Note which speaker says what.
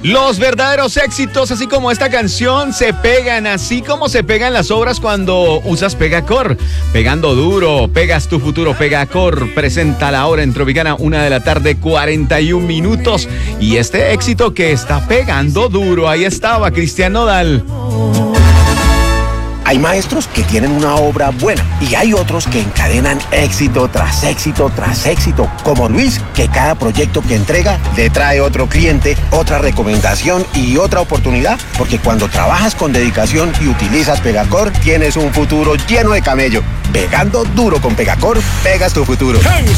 Speaker 1: Los verdaderos éxitos, así como esta canción, se pegan así como se pegan las obras cuando usas Pegacor. Pegando duro, pegas tu futuro. Pegacor presenta la hora en Tropicana, 1:41 p.m. Y este éxito que está pegando duro, ahí estaba Cristian Nodal.
Speaker 2: Hay maestros que tienen una obra buena y hay otros que encadenan éxito tras éxito tras éxito, como Luis, que cada proyecto que entrega le trae otro cliente, otra recomendación y otra oportunidad, porque cuando trabajas con dedicación y utilizas Pegacor, tienes un futuro lleno de camello. Pegando duro con Pegacor, pegas tu futuro.